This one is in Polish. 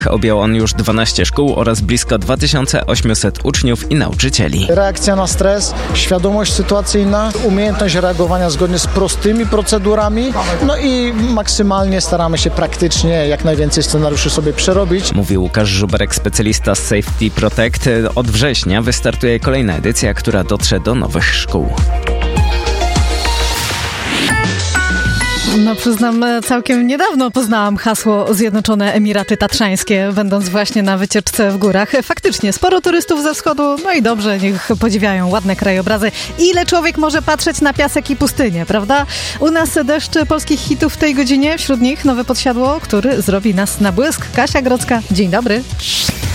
Objął on już 12 szkół oraz blisko 2800 uczniów i nauczycieli. Reakcja na stres, świadomość sytuacyjna, umiejętność reagowania zgodnie z prostymi procedurami, no i maksymalnie staramy się praktycznie jak najwięcej scenariuszy sobie przerobić. Mówi Łukasz Żuberek, specjalista z Safety Protect. Od września wystartuje kolejna edycja, która dotrze do nowych szkół. No przyznam, całkiem niedawno poznałam hasło Zjednoczone Emiraty Tatrzańskie, będąc właśnie na wycieczce w górach. Faktycznie, sporo turystów ze wschodu, no i dobrze, niech podziwiają ładne krajobrazy. Ile człowiek może patrzeć na piasek i pustynię, prawda? U nas deszcz polskich hitów w tej godzinie, wśród nich Nowe Podsiadło, który zrobi nas na błysk. Kasia Grodzka, dzień dobry.